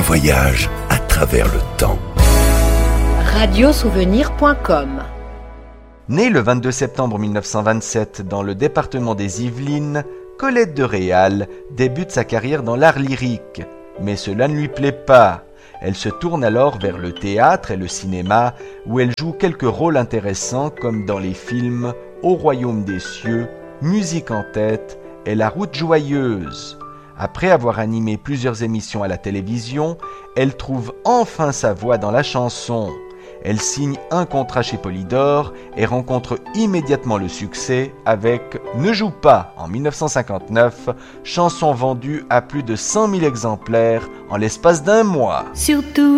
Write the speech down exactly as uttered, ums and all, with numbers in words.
voyage à travers le temps. radiosouvenir point com. Née le vingt-deux septembre mille neuf cent vingt-sept dans le département des Yvelines, Colette de Réal débute sa carrière dans l'art lyrique. Mais cela ne lui plaît pas. Elle se tourne alors vers le théâtre et le cinéma, où elle joue quelques rôles intéressants comme dans les films Au royaume des cieux, Musique en tête et La route joyeuse. Après avoir animé plusieurs émissions à la télévision, elle trouve enfin sa voix dans la chanson. Elle signe un contrat chez Polydor et rencontre immédiatement le succès avec Ne joue pas en mille neuf cent cinquante-neuf, chanson vendue à plus de cent mille exemplaires en l'espace d'un mois. Surtout